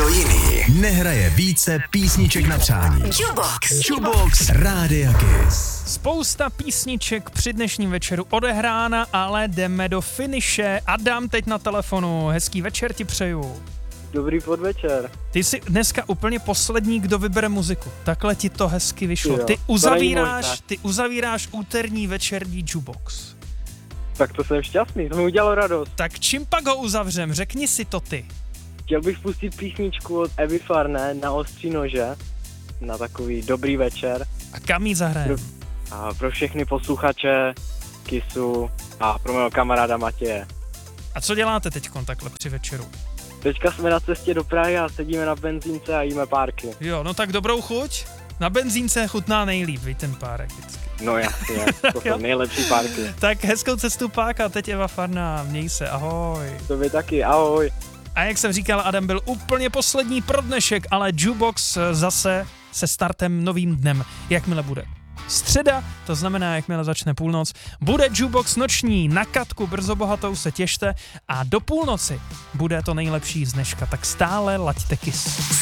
Nikdo jiný nehraje více písniček na přání. Jukebox Rádia Kiss. Spousta písniček při dnešním večeru odehrána, ale jdeme do finiše. Adam teď na telefonu. Hezký večer ti přeju. Dobrý podvečer. Ty jsi dneska úplně poslední, kdo vybere muziku. Takhle ti to hezky vyšlo. Jo, Ty uzavíráš úterní večerní Jukebox. Tak to jsem šťastný, to mi udělalo radost. Tak čím pak ho uzavřem? Řekni si to ty. Chtěl bych pustit písničku od Evy Farné Na ostří nože, na takový dobrý večer. A kam jí zahrajeme? A pro všechny posluchače Kissu a pro mého kamaráda Matěje. A co děláte teďkon takhle při večeru? Teďka jsme na cestě do Prahy a sedíme na benzínce a jíme párky. Jo, no tak dobrou chuť. Na benzínce chutná nejlíp, víš, ten párek vždycky. No jasně, to jsou nejlepší párky. Tak hezkou cestu pak a teď Eva Farná, měj se, ahoj. To by taky, ahoj. A jak jsem říkal, Adam byl úplně poslední pro dnešek, ale Jukebox zase se startem novým dnem, jakmile bude středa, to znamená, jakmile začne půlnoc, bude Jukebox noční na Katku, brzo bohatou se těšte a do půlnoci bude to nejlepší z dneška, tak stále laďte Kiss.